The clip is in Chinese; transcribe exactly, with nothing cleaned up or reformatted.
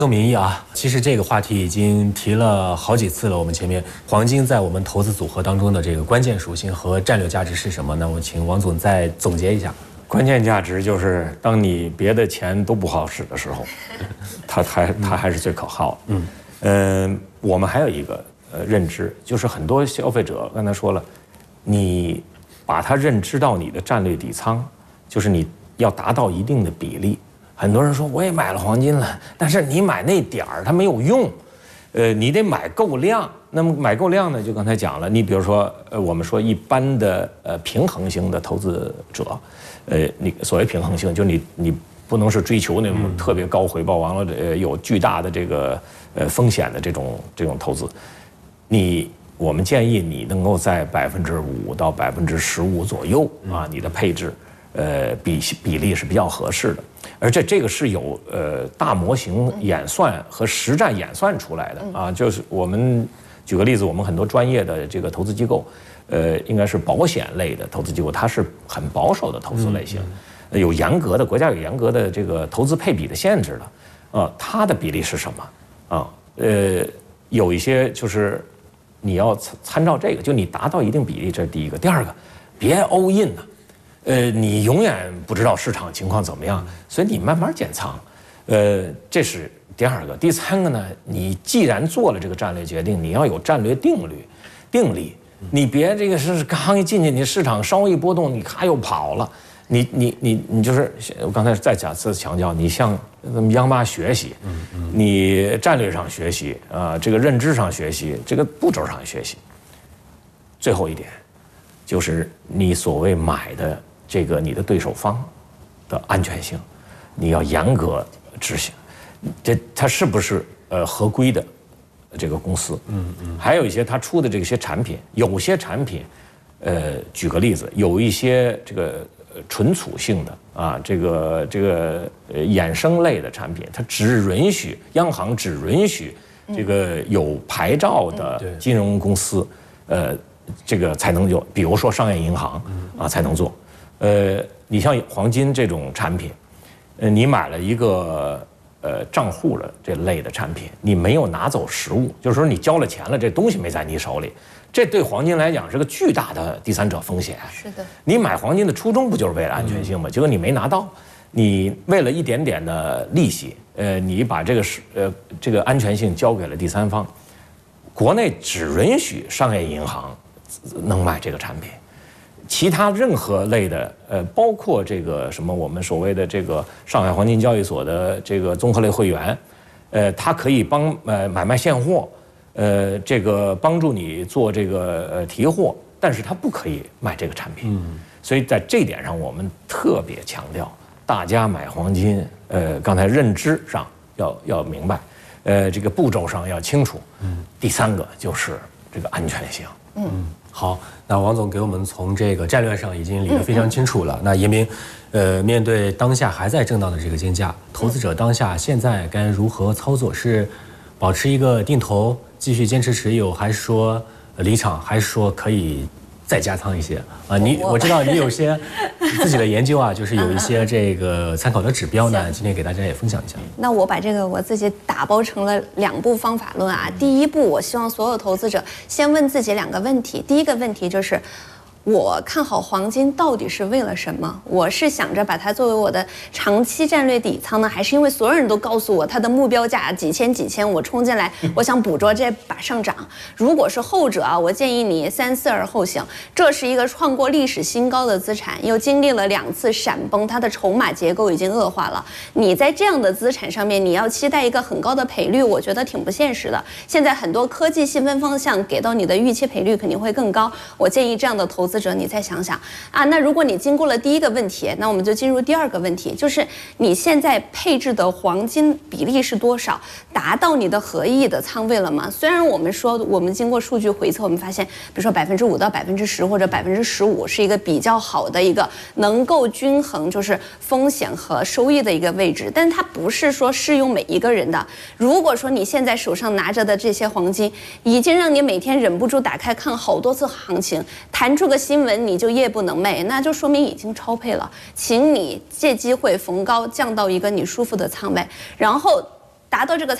宋明义啊，其实这个话题已经提了好几次了。我们前面黄金在我们投资组合当中的这个关键属性和战略价值是什么呢？我请王总再总结一下。 关键价值就是当你别的钱都不好使的时候，它还它还是最可靠的。嗯，呃，我们还有一个呃认知，就是很多消费者刚才说了，你把它认知到你的战略底仓，就是你要达到一定的比例。很多人说我也买了黄金了，但是你买那点儿它没有用，呃，你得买够量。那么买够量呢，就刚才讲了，你比如说，呃，我们说一般的呃平衡型的投资者，呃，你所谓平衡性，就是你你不能是追求那种特别高回报，完了呃有巨大的这个呃风险的这种这种投资，你我们建议你能够在百分之五到百分之十五左右啊，你的配置。呃，比比例是比较合适的，而且这个是有呃大模型演算和实战演算出来的啊。就是我们举个例子，我们很多专业的这个投资机构，呃，应该是保险类的投资机构，它是很保守的投资类型，有严格的国家有严格的这个投资配比的限制的，啊，它的比例是什么啊？呃，有一些就是你要参照这个，就你达到一定比例，这是第一个。第二个，别 all in 呐。呃，你永远不知道市场情况怎么样，所以你慢慢减仓，呃，这是第二个。第三个呢，你既然做了这个战略决定，你要有战略定律、定力，你别这个是刚一进去，你市场稍微一波动，你咔又跑了，你你你你就是我刚才再再次强调，你向咱们央妈学习，你战略上学习啊、呃，这个认知上学习，这个步骤上学习。最后一点，就是你所谓买的。这个你的对手方的安全性，你要严格执行，这它是不是呃合规的这个公司？嗯嗯。还有一些它出的这些产品，有些产品，呃，举个例子，有一些这个纯储性的啊，这个这个呃衍生类的产品，它只允许央行只允许这个有牌照的金融公司，呃，这个才能有，比如说商业银行啊才能做。呃，你像黄金这种产品，呃，你买了一个呃账户的这类的产品，你没有拿走实物，就是说你交了钱了，这东西没在你手里，这对黄金来讲是个巨大的第三者风险。 是的， 你买黄金的初衷不就是为了安全性吗？结果你没拿到，你为了一点点的利息，呃，你把这个是呃这个安全性交给了第三方，国内只允许商业银行能买这个产品。其他任何类的，呃，包括这个什么我们所谓的这个上海黄金交易所的这个综合类会员，呃，它可以帮呃买卖现货，呃，这个帮助你做这个呃提货，但是它不可以卖这个产品。嗯，所以在这点上我们特别强调，大家买黄金，呃，刚才认知上要要明白，呃，这个步骤上要清楚。嗯，第三个就是这个安全性。 嗯。 好，那王总给我们从这个战略上已经理得非常清楚了。那严明，呃，面对当下还在震荡的这个金价，投资者当下现在该如何操作？是保持一个定投，继续坚持持有，还是说离场，还是说可以再加仓一些啊？你我知道你有些自己的研究啊，就是有一些这个参考的指标呢，今天给大家也分享一下。 那我把这个我自己打包成了两步方法论啊。第一步，我希望所有投资者先问自己两个问题。第一个问题就是，我看好黄金到底是为了什么？我是想着把它作为我的长期战略底仓呢，还是因为所有人都告诉我它的目标价几千几千，我冲进来，我想捕捉这把上涨？如果是后者啊，我建议你三思而后行。这是一个创过历史新高的资产，又经历了两次闪崩，它的筹码结构已经恶化了。你在这样的资产上面，你要期待一个很高的赔率，我觉得挺不现实的。现在很多科技细分方向给到你的预期赔率肯定会更高，我建议这样的投资者你再想想啊。那如果你经过了第一个问题，那我们就进入第二个问题，就是你现在配置的黄金比例是多少，达到你的合意的仓位了吗？虽然我们说我们经过数据回测，我们发现比如说百分之五到百分之十或者百分之十五是一个比较好的一个能够均衡就是风险和收益的一个位置，但它不是说适用每一个人的。如果说你现在手上拿着的这些黄金已经让你每天忍不住打开看好多次行情，弹出个新闻你就夜不能寐，那就说明已经超配了。请你借机会逢高降到一个你舒服的仓位，然后达到这个